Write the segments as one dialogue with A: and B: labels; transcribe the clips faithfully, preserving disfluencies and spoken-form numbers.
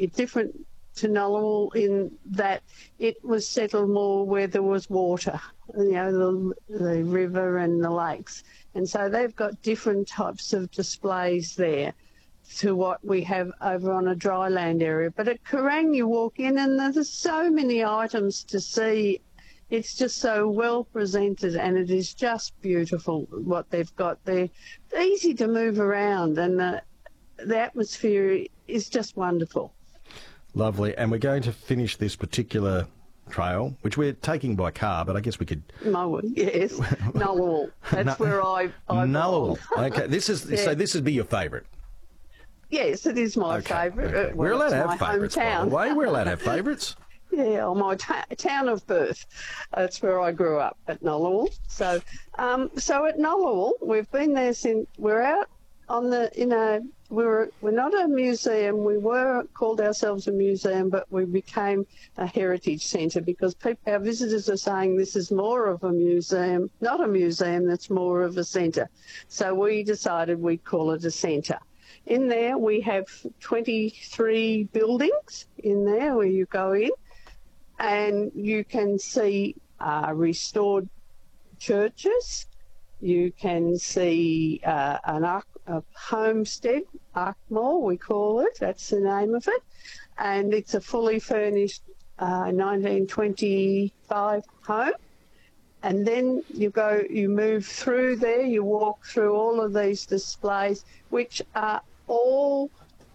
A: it's different to Ngunnawal in that it was settled more where there was water, you know, the, the river and the lakes. And so they've got different types of displays there to what we have over on a dry land area. But at Kerang you walk in and there's so many items to see. It's just so well presented, and it is just beautiful what they've got there. Easy to move around, and the, the atmosphere is just wonderful.
B: Lovely. And we're going to finish this particular trail, which we're taking by car, but I guess we could...
A: No, yes, Ngunnawal. That's
B: no,
A: where I... I
B: Ngunnawal. Okay, this is
A: yeah.
B: so this would be your favourite.
A: Yes, it is my
B: okay,
A: favourite.
B: Okay.
A: Well,
B: we're allowed to have
A: my
B: favourites, by
A: hometown.
B: the way. We're allowed to have favourites.
A: Yeah, well, my ta town of birth. That's where I grew up, at Ngunnawal. So, um, so at Ngunnawal, we've been there since we're out on the in a we're we're not a museum. We were called ourselves a museum, but we became a heritage centre because people, our visitors are saying this is more of a museum, not a museum. That's more of a centre. So we decided we'd call it a centre. In there, we have twenty-three buildings in there where you go in. And you can see uh, restored churches. You can see uh, an ark, a homestead, Arkmore we call it, that's the name of it. And it's a fully furnished uh, nineteen twenty-five home. And then you go, you move through there, you walk through all of these displays, which are all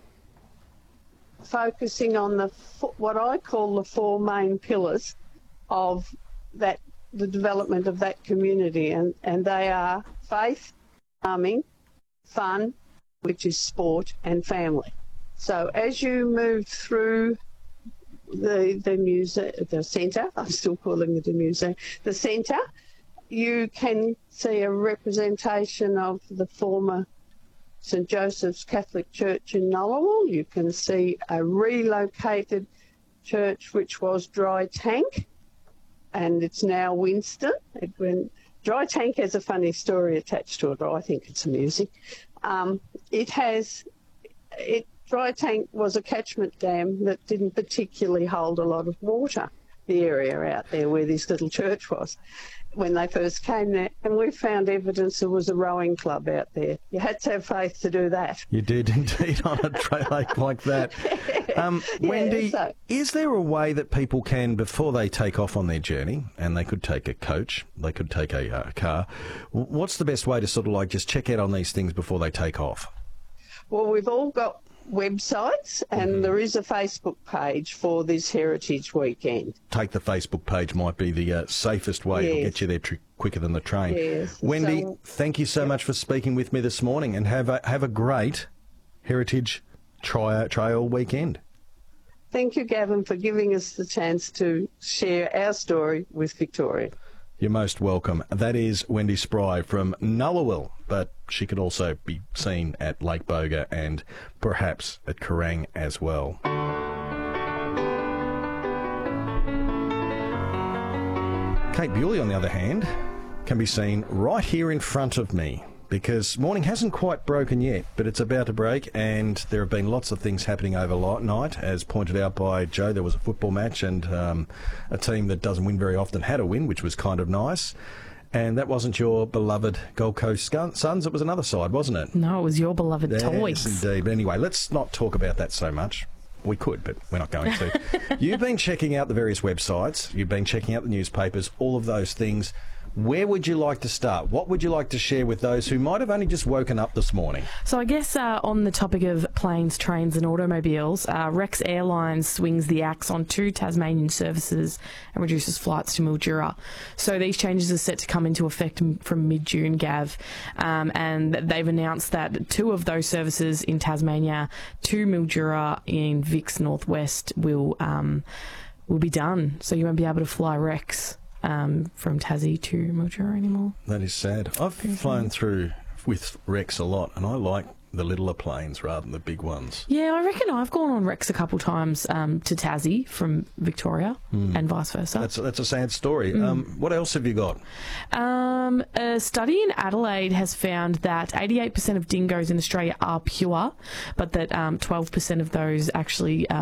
A: focusing on the what I call the four main pillars of that the development of that community, and and they are faith, farming, fun, which is sport, and family. So as you move through the the museum, the centre, I'm still calling it a museum, the centre, you can see a representation of the former St Joseph's Catholic Church in Ngunnawal. You can see a relocated church which was Dry Tank, and it's now Winston. It went, Dry Tank has a funny story attached to it, but I think it's amusing. Um, it has, it, Dry Tank was a catchment dam that didn't particularly hold a lot of water, the area out there where this little church was, when they first came there, and we found evidence there was a rowing club out there. You had to have faith to do that.
B: You did indeed on a trail lake like that. Um,
A: yeah,
B: Wendy,
A: so.
B: is there a way that people can, before they take off on their journey, and they could take a coach, they could take a uh, car, what's the best way to sort of like just check out on these things before they take off?
A: Well, we've all got websites, and mm-hmm. there is a Facebook page for this Heritage Weekend.
B: Take the Facebook page might be the uh, safest way.
A: Yes.
B: It'll get you there tr- quicker than the train.
A: Yes.
B: Wendy,
A: so,
B: thank you so
A: yep.
B: much for speaking with me this morning, and have a, have a great Heritage tri- Trail weekend.
A: Thank you, Gavin, for giving us the chance to share our story with Victoria.
B: You're most welcome. That is Wendy Spry from Ngunnawal, but she could also be seen at Lake Boga and perhaps at Kerang as well. Kate Bewley, on the other hand, can be seen right here in front of me, because morning hasn't quite broken yet, but it's about to break, and there have been lots of things happening overnight. As pointed out by Joe, there was a football match, and um, a team that doesn't win very often had a win, which was kind of nice. And that wasn't your beloved Gold Coast Suns, it was another side, wasn't it?
C: No, it was your beloved
B: yes,
C: Toys.
B: Yes, indeed. But anyway, let's not talk about that so much. We could, but we're not going to. You've been checking out the various websites, you've been checking out the newspapers, all of those things. Where would you like to start? What would you like to share with those who might have only just woken up this morning?
C: So I guess uh, on the topic of planes, trains and automobiles, uh, Rex Airlines swings the axe on two Tasmanian services and reduces flights to Mildura. So these changes are set to come into effect from mid-June, Gav, um, and they've announced that two of those services in Tasmania to Mildura in Vic's Northwest will um, will be done. So you won't be able to fly Rex Um, from Tassie to Mildura anymore.
B: That is sad. I've flown through with Rex a lot, and I like the littler planes rather than the big ones.
C: Yeah, I reckon I've gone on Rex a couple times um, to Tassie from Victoria mm. and vice versa.
B: That's, that's a sad story. Mm. Um, what else have you got?
C: Um, a study in Adelaide has found that eighty-eight percent of dingoes in Australia are pure, but that um, twelve percent of those actually uh,